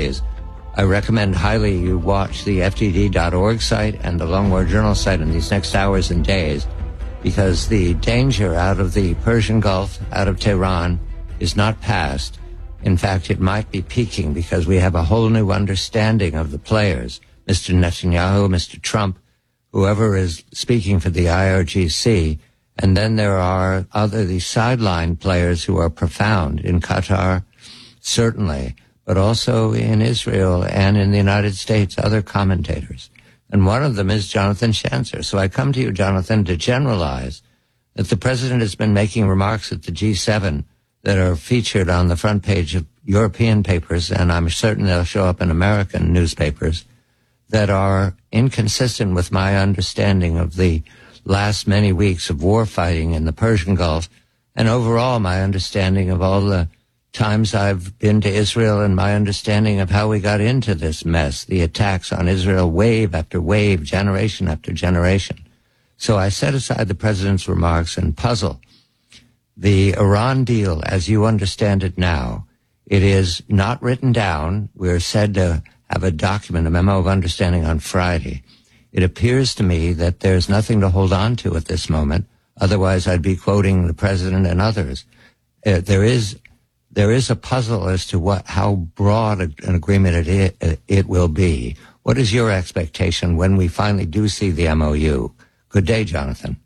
days. I recommend highly you watch the FDD.org site and the Long War Journal site in these next hours and days, because the danger out of the Persian Gulf, out of Tehran, is not past. In fact, it might be peaking because we have a whole new understanding of the players. Mr. Netanyahu, Mr. Trump, whoever is speaking for the IRGC, and then there are these sideline players who are profound in Qatar, certainly, but also in Israel and in the United States, other commentators. And one of them is Jonathan Schanzer. So I come to you, Jonathan, to generalize that the president has been making remarks at the G7 that are featured on the front page of European papers, and I'm certain they'll show up in American newspapers, that are inconsistent with my understanding of the last many weeks of war fighting in the Persian Gulf, and overall my understanding of all the times I've been to Israel and my understanding of how we got into this mess, the attacks on Israel wave after wave, generation after generation. So I set aside the president's remarks and puzzle. The Iran deal, as you understand it now, it is not written down. We're said to have a document, a memo of understanding on Friday. It appears to me that there's nothing to hold on to at this moment. Otherwise, I'd be quoting the president and others. There is a puzzle as to how broad an agreement it will be. What is your expectation when we finally do see the MOU? Good day, Jonathan.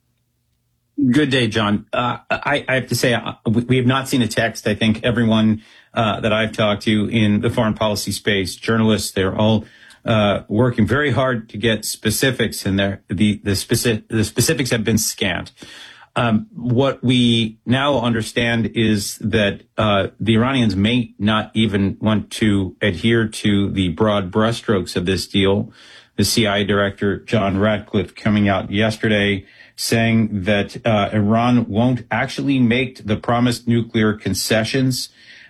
Good day, John. I have to say, we have not seen a text. I think everyone that I've talked to in the foreign policy space, journalists, they're all working very hard to get specifics in there. The specifics have been scant. What we now understand is that the Iranians may not even want to adhere to the broad brushstrokes of this deal. The CIA director, John Ratcliffe, coming out yesterday saying that Iran won't actually make the promised nuclear concessions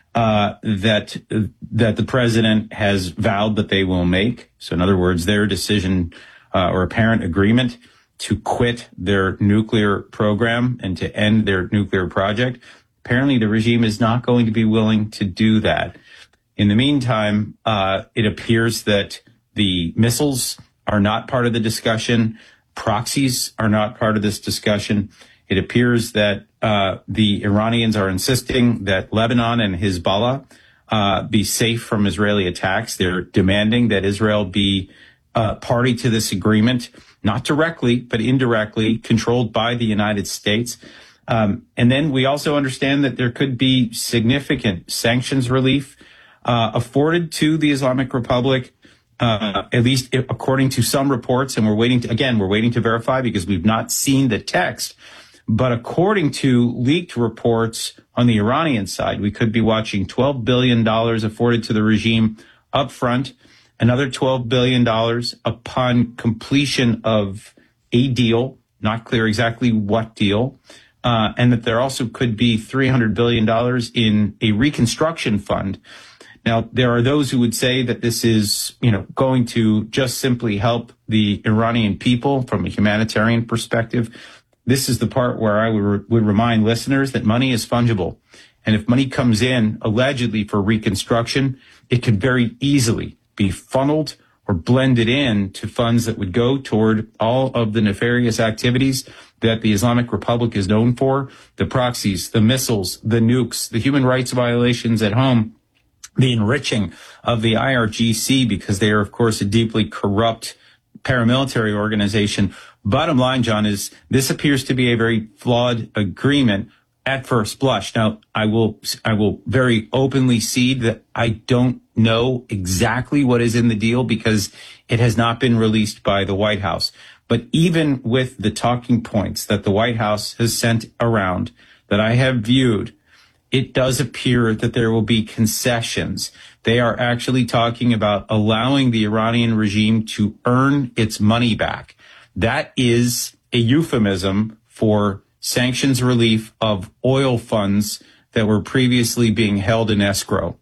that the president has vowed that they will make. So in other words, their decision or apparent agreement to quit their nuclear program and to end their nuclear project. Apparently, the regime is not going to be willing to do that. In the meantime, it appears that the missiles are not part of the discussion. Proxies are not part of this discussion. It appears that the Iranians are insisting that Lebanon and Hezbollah be safe from Israeli attacks. They're demanding that Israel be party to this agreement, not directly, but indirectly, controlled by the United States. And then we also understand that there could be significant sanctions relief afforded to the Islamic Republic, at least according to some reports. And we're waiting to verify because we've not seen the text. But according to leaked reports on the Iranian side, we could be watching $12 billion afforded to the regime up front, another $12 billion upon completion of a deal, not clear exactly what deal, and that there also could be $300 billion in a reconstruction fund. Now, there are those who would say that this is, going to just simply help the Iranian people from a humanitarian perspective. This is the part where I would remind listeners that money is fungible. And if money comes in allegedly for reconstruction, it could very easily be funneled or blended in to funds that would go toward all of the nefarious activities that the Islamic Republic is known for, the proxies, the missiles, the nukes, the human rights violations at home, the enriching of the IRGC because they are, of course, a deeply corrupt paramilitary organization. Bottom line, John, is this appears to be a very flawed agreement at first blush. Now, I will very openly cede that I don't know exactly what is in the deal because it has not been released by the White House. But even with the talking points that the White House has sent around that I have viewed, it does appear that there will be concessions. They are actually talking about allowing the Iranian regime to earn its money back. That is a euphemism for sanctions relief of oil funds that were previously being held in escrow.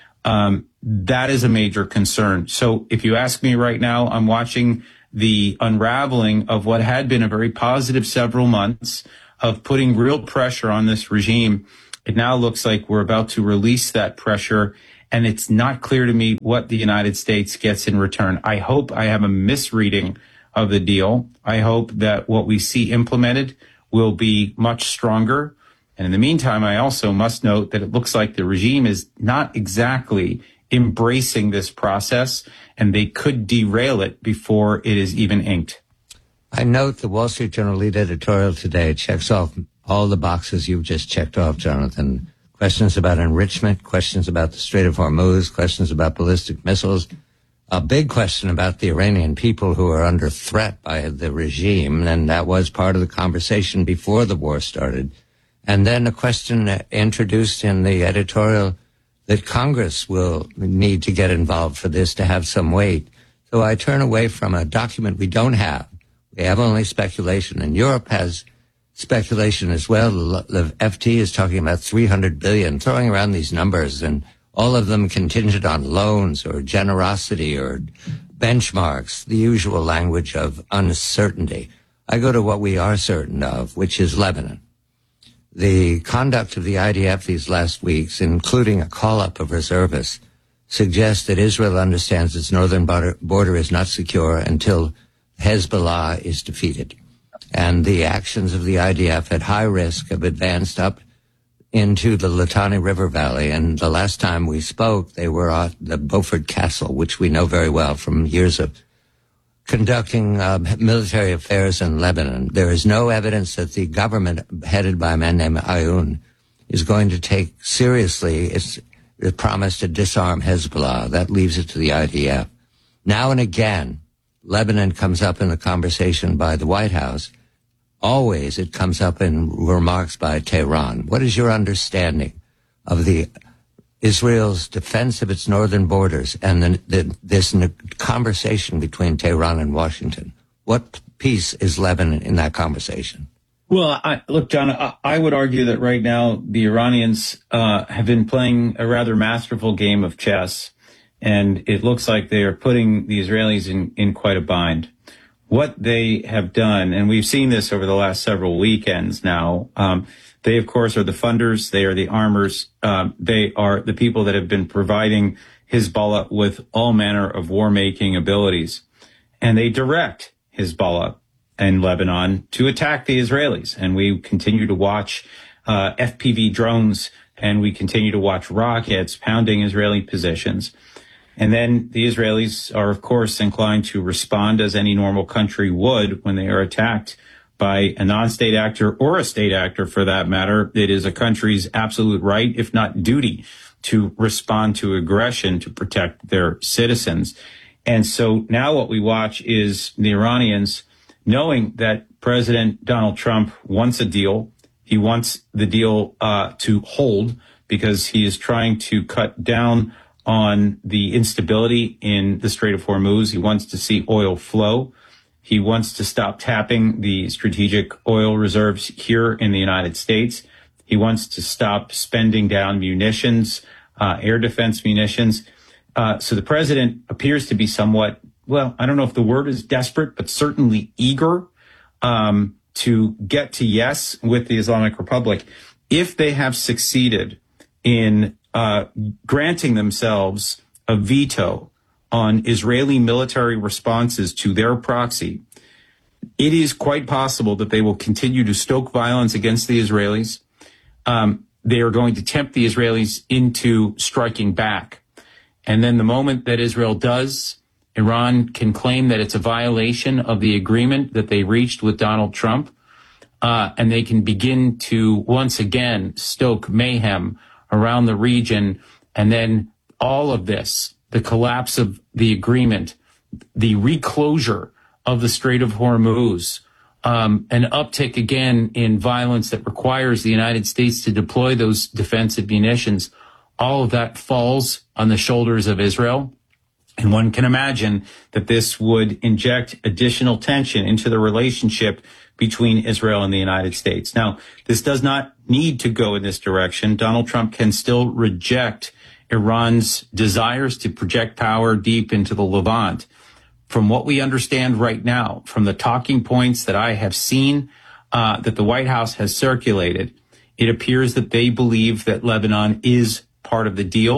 That is a major concern. So if you ask me right now, I'm watching the unraveling of what had been a very positive several months of putting real pressure on this regime. It now looks like we're about to release that pressure. And it's not clear to me what the United States gets in return. I hope I have a misreading of the deal. I hope that what we see implemented will be much stronger. And in the meantime, I also must note that it looks like the regime is not exactly embracing this process, and they could derail it before it is even inked. I note the Wall Street Journal lead editorial today checks off all the boxes you've just checked off, Jonathan. Questions about enrichment, questions about the Strait of Hormuz, questions about ballistic missiles, a big question about the Iranian people who are under threat by the regime, and that was part of the conversation before the war started. And then a question introduced in the editorial that Congress will need to get involved for this to have some weight. So I turn away from a document we don't have. We have only speculation, and Europe has speculation as well. The FT is talking about 300 billion, throwing around these numbers, and all of them contingent on loans or generosity or benchmarks, the usual language of uncertainty. I go to what we are certain of, which is Lebanon. The conduct of the IDF these last weeks, including a call-up of reservists, suggests that Israel understands its northern border is not secure until Hezbollah is defeated. And the actions of the IDF at high risk have advanced up into the Litani River Valley. And the last time we spoke, they were at the Beaufort Castle, which we know very well from years of conducting military affairs in Lebanon. There is no evidence that the government, headed by a man named Aoun, is going to take seriously its promise to disarm Hezbollah. That leaves it to the IDF. Now and again, Lebanon comes up in the conversation by the White House. Always it comes up in remarks by Tehran. What is your understanding of the Israel's defense of its northern borders and this conversation between Tehran and Washington? What piece is Lebanon in that conversation? Well, look, John, I would argue that right now the Iranians have been playing a rather masterful game of chess, and it looks like they are putting the Israelis in quite a bind. What they have done, and we've seen this over the last several weekends now, they, of course, are the funders. They are the armors. They are the people that have been providing Hezbollah with all manner of war-making abilities. And they direct Hezbollah and Lebanon to attack the Israelis. And we continue to watch FPV drones, and we continue to watch rockets pounding Israeli positions. And then the Israelis are, of course, inclined to respond as any normal country would when they are attacked by a non-state actor or a state actor, for that matter. It is a country's absolute right, if not duty, to respond to aggression to protect their citizens. And so now what we watch is the Iranians knowing that President Donald Trump wants a deal. He wants the deal to hold because he is trying to cut down on the instability in the Strait of Hormuz. He wants to see oil flow. He wants to stop tapping the strategic oil reserves here in the United States. He wants to stop spending down munitions, air defense munitions. So the president appears to be somewhat, well, I don't know if the word is desperate, but certainly eager to get to yes with the Islamic Republic. If they have succeeded in granting themselves a veto on Israeli military responses to their proxy, it is quite possible that they will continue to stoke violence against the Israelis. They are going to tempt the Israelis into striking back. And then the moment that Israel does, Iran can claim that it's a violation of the agreement that they reached with Donald Trump, and they can begin to once again stoke mayhem around the region. And then all of this, the collapse of the agreement, the reclosure of the Strait of Hormuz, an uptick again in violence that requires the United States to deploy those defensive munitions, all of that falls on the shoulders of Israel. And one can imagine that this would inject additional tension into the relationship between Israel and the United States. Now, this does not need to go in this direction. Donald Trump can still reject Iran's desires to project power deep into the Levant. From what we understand right now, from the talking points that I have seen, that the White House has circulated, it appears that they believe that Lebanon is part of the deal,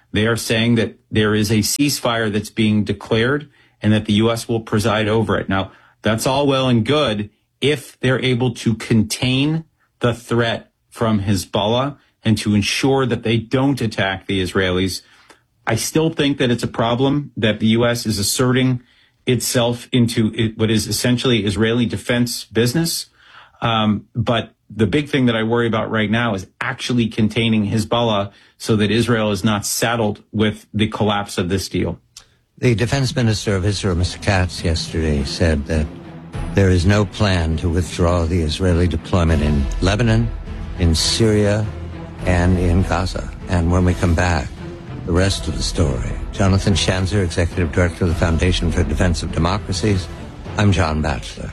They are saying that there is a ceasefire that's being declared and that the U.S. will preside over it. Now, that's all well and good if they're able to contain the threat from Hezbollah and to ensure that they don't attack the Israelis. I still think that it's a problem that the U.S. is asserting itself into what is essentially Israeli defense business. But the big thing that I worry about right now is actually containing Hezbollah so that Israel is not saddled with the collapse of this deal. The defense minister of Israel, Mr. Katz, yesterday said that there is no plan to withdraw the Israeli deployment in Lebanon, in Syria, and in Gaza. And when we come back, the rest of the story. Jonathan Schanzer, Executive Director of the Foundation for Defense of Democracies. I'm John Batchelor.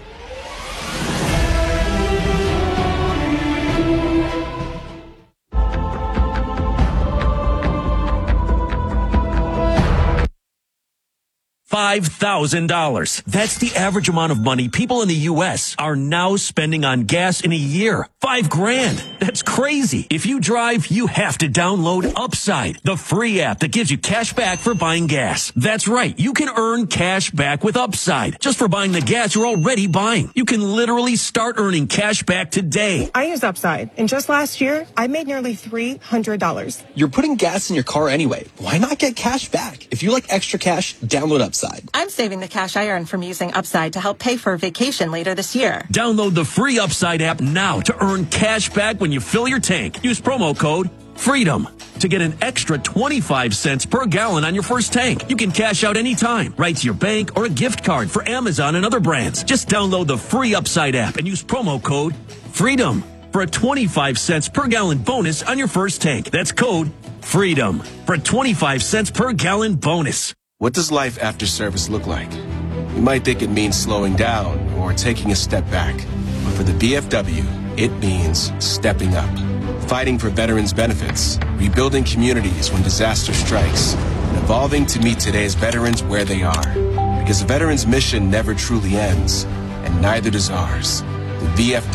$5,000. That's the average amount of money people in the U.S. are now spending on gas in a year. $5,000. That's crazy. If you drive, you have to download Upside, the free app that gives you cash back for buying gas. That's right. You can earn cash back with Upside just for buying the gas you're already buying. You can literally start earning cash back today. I use Upside, and just last year, I made nearly $300. You're putting gas in your car anyway. Why not get cash back? If you like extra cash, download Upside. I'm saving the cash I earn from using Upside to help pay for a vacation later this year. Download the free Upside app now to earn cash back when you fill your tank. Use promo code FREEDOM to get an extra 25 cents per gallon on your first tank. You can cash out anytime, right to your bank or a gift card for Amazon and other brands. Just download the free Upside app and use promo code FREEDOM for a 25 cents per gallon bonus on your first tank. That's code FREEDOM for a 25 cents per gallon bonus. What does life after service look like? You might think it means slowing down or taking a step back. But for the VFW, it means stepping up. Fighting for veterans' benefits, rebuilding communities when disaster strikes, and evolving to meet today's veterans where they are. Because a veteran's mission never truly ends, and neither does ours. The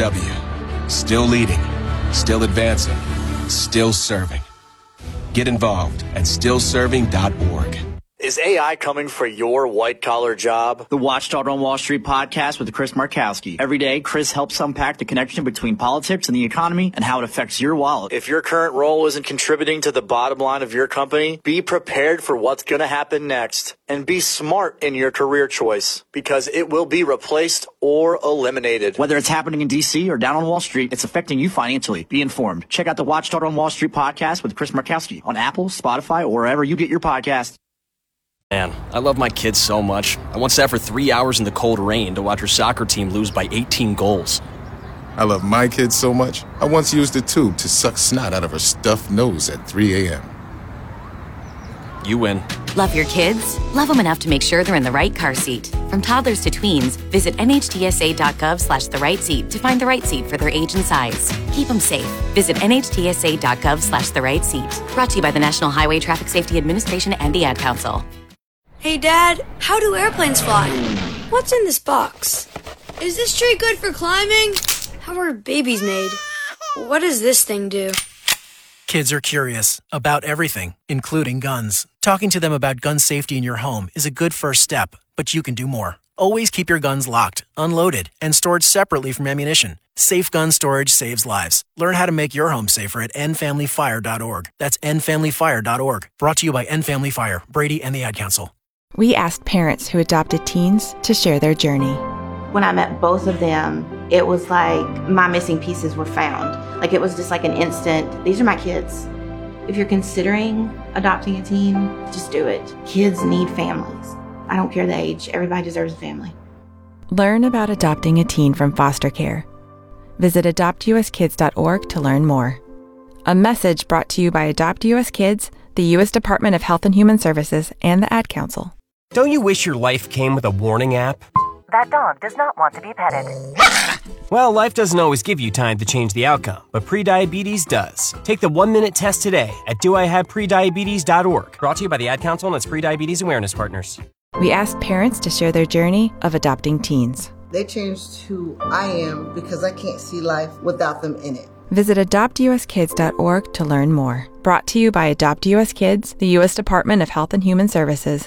VFW, still leading, still advancing, still serving. Get involved at stillserving.org. Is AI coming for your white-collar job? The Watchdog on Wall Street podcast with Chris Markowski. Every day, Chris helps unpack the connection between politics and the economy and how it affects your wallet. If your current role isn't contributing to the bottom line of your company, be prepared for what's going to happen next. And be smart in your career choice, because it will be replaced or eliminated. Whether it's happening in D.C. or down on Wall Street, it's affecting you financially. Be informed. Check out the Watchdog on Wall Street podcast with Chris Markowski on Apple, Spotify, or wherever you get your podcasts. Man, I love my kids so much. I once sat for 3 hours in the cold rain to watch her soccer team lose by 18 goals. I love my kids so much, I once used a tube to suck snot out of her stuffed nose at 3 a.m. You win. Love your kids? Love them enough to make sure they're in the right car seat. From toddlers to tweens, visit nhtsa.gov/the-right seat to find the right seat for their age and size. Keep them safe. Visit nhtsa.gov/the-right seat. Brought to you by the National Highway Traffic Safety Administration and the Ad Council. Hey, Dad, how do airplanes fly? What's in this box? Is this tree good for climbing? How are babies made? What does this thing do? Kids are curious about everything, including guns. Talking to them about gun safety in your home is a good first step, but you can do more. Always keep your guns locked, unloaded, and stored separately from ammunition. Safe gun storage saves lives. Learn how to make your home safer at endfamilyfire.org. That's endfamilyfire.org. Brought to you by End Family Fire, Brady, and the Ad Council. We asked parents who adopted teens to share their journey. When I met both of them, it was like my missing pieces were found. Like it was just like an instant, these are my kids. If you're considering adopting a teen, just do it. Kids need families. I don't care the age. Everybody deserves a family. Learn about adopting a teen from foster care. Visit adoptuskids.org to learn more. A message brought to you by Adopt US Kids, the U.S. Department of Health and Human Services, and the Ad Council. Don't you wish your life came with a warning app? That dog does not want to be petted. Well, life doesn't always give you time to change the outcome, but prediabetes does. Take the 1-minute test today at doihaveprediabetes.org. Brought to you by the Ad Council and its Prediabetes Awareness Partners. We asked parents to share their journey of adopting teens. They changed who I am because I can't see life without them in it. Visit adoptuskids.org to learn more. Brought to you by Adopt US Kids, the U.S. Department of Health and Human Services.